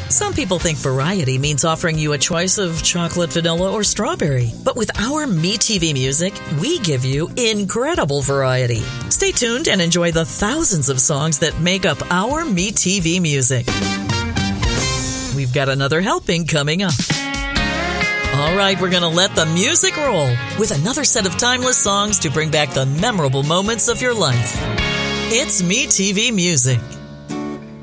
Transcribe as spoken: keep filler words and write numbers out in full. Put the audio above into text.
Some people think variety means offering you a choice of chocolate, vanilla, or strawberry. But with our MeTV Music, we give you incredible variety. Stay tuned and enjoy the thousands of songs that make up our MeTV Music. We've got another helping coming up. All right, we're going to let the music roll with another set of timeless songs to bring back the memorable moments of your life. It's MeTV Music.